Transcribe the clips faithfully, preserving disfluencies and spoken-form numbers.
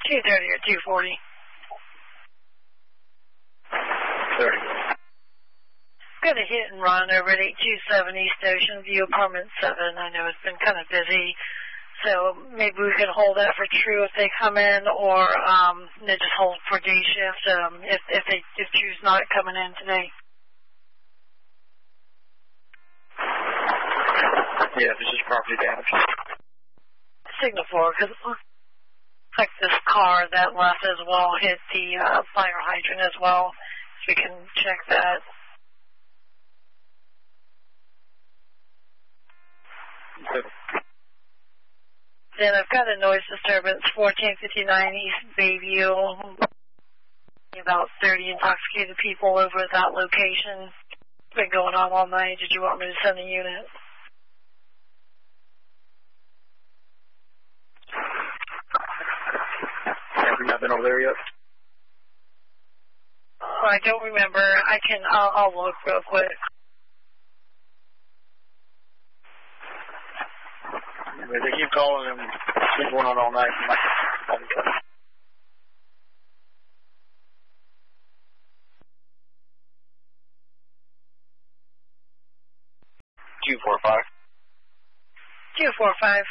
two thirty or two forty? thirty. Got a hit and run over at eight two seven East Ocean View, apartment seven. I know it's been kind of busy, so maybe we can hold that for True if they come in, or um, they just hold for day shift um, if if they if True's not coming in today. Yeah, this is property damage. Signal four, because it looks like this car that left as well hit the uh, fire hydrant as well. So we can check that. Then I've got a noise disturbance, fourteen fifty-nine East Bayview. About thirty intoxicated people over at that location. It's been going on all night. Did you want me to send a unit? Have you not been over there yet? Oh, I don't remember. I can, I'll, I'll look real quick. If they keep calling and it's been going on all night, you might have to call me. two four five. two four five.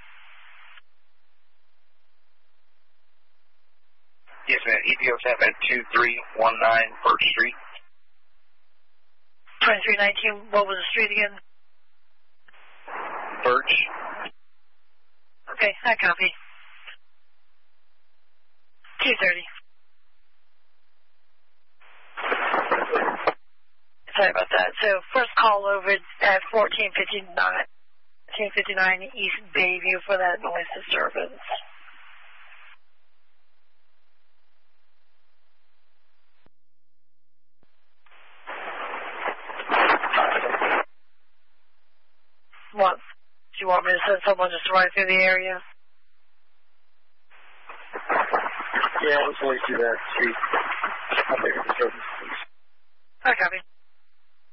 Yes, ma'am. E P O tap at two three one nine Birch Street. twenty-three nineteen, what was the street again? Birch. Okay, I copy. two thirty. Sorry about that. So first call over at fourteen fifty-nine, fourteen fifty-nine East Bayview for that noise disturbance. What? Do you want me to send someone just to ride through the area? Yeah, let's always do that. See. I'll make a disturbance, please. I copy.